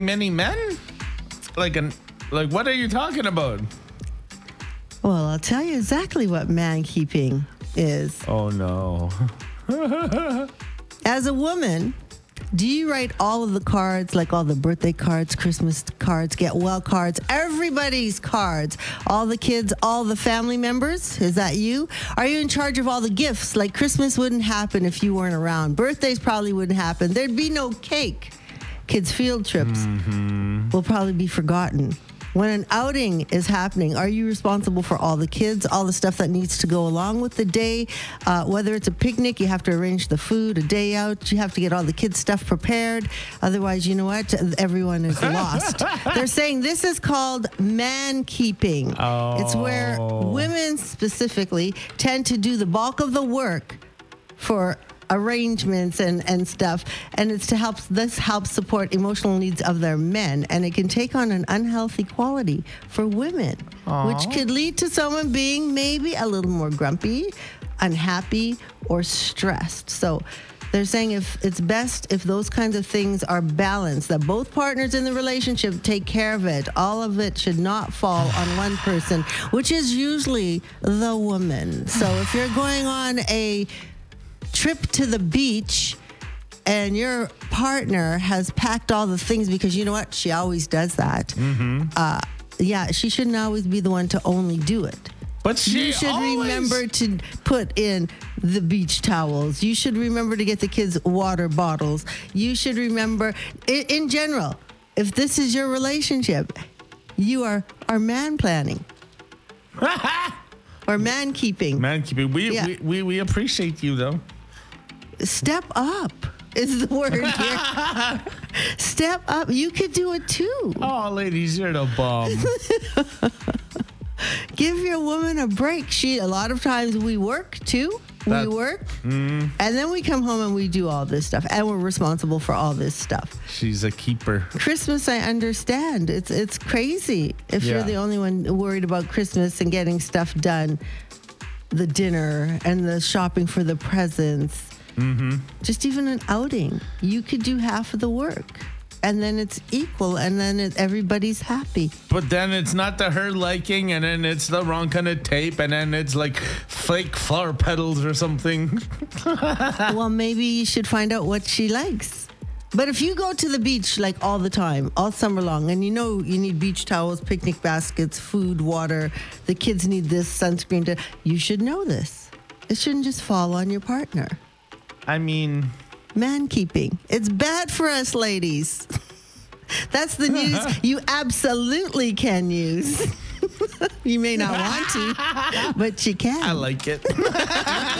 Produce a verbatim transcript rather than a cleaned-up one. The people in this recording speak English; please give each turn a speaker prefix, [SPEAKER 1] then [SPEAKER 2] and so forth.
[SPEAKER 1] many men? Like an like what are you talking about?
[SPEAKER 2] Well, I'll tell you exactly what man keeping is.
[SPEAKER 1] Oh no.
[SPEAKER 2] As a woman, do you write all of the cards, like all the birthday cards, Christmas cards, get well cards, everybody's cards, all the kids, all the family members? Is that you? Are you in charge of all the gifts? Like Christmas wouldn't happen if you weren't around. Birthdays probably wouldn't happen. There'd be no cake. Kids' field trips mm-hmm. will probably be forgotten. When an outing is happening, are you responsible for all the kids, all the stuff that needs to go along with the day? Uh, whether it's a picnic, you have to arrange the food, a day out, you have to get all the kids' stuff prepared. Otherwise, you know what? Everyone is lost. They're saying this is called man keeping.
[SPEAKER 1] Oh.
[SPEAKER 2] It's where women specifically tend to do the bulk of the work for arrangements and, and stuff, and it's to help this helps support emotional needs of their men, and it can take on an unhealthy quality for women. Aww. Which could lead to someone being maybe a little more grumpy, unhappy, or stressed. So they're saying if it's best if those kinds of things are balanced, that both partners in the relationship take care of it. All of it should not fall on one person, which is usually the woman. So if you're going on a trip to the beach and your partner has packed all the things, because you know what, she always does that. Mm-hmm. Uh, yeah, she shouldn't always be the one to only do it.
[SPEAKER 1] But she
[SPEAKER 2] You should
[SPEAKER 1] always...
[SPEAKER 2] remember to put in the beach towels. You should remember to get the kids water bottles. You should remember, in, in general, if this is your relationship, you are, are man planning. Or man keeping.
[SPEAKER 1] Man keeping. We,
[SPEAKER 2] yeah.
[SPEAKER 1] we, we, we appreciate you, though.
[SPEAKER 2] Step up is the word here. Step up. You could do it too.
[SPEAKER 1] Oh, ladies, you're the bomb.
[SPEAKER 2] Give your woman a break. She. A lot of times we work too. That, we work, mm, and then we come home and we do all this stuff, and we're responsible for all this stuff.
[SPEAKER 1] She's a keeper.
[SPEAKER 2] Christmas, I understand. It's it's crazy if
[SPEAKER 1] yeah.
[SPEAKER 2] you're the only one worried about Christmas and getting stuff done, the dinner and the shopping for the presents. Mm-hmm. Just even an outing, you could do half of the work, and then it's equal, and then it, everybody's happy.
[SPEAKER 1] But then it's not to her liking, and then it's the wrong kind of tape, and then it's like fake flower petals or something.
[SPEAKER 2] Well, maybe you should find out what she likes. But if you go to the beach like all the time, all summer long, and you know you need beach towels, picnic baskets, food, water, the kids need this, sunscreen, to, you should know this. It shouldn't just fall on your partner.
[SPEAKER 1] I mean...
[SPEAKER 2] Man keeping. It's bad for us ladies. That's the news you absolutely can use. You may not want to, but you can.
[SPEAKER 1] I like it.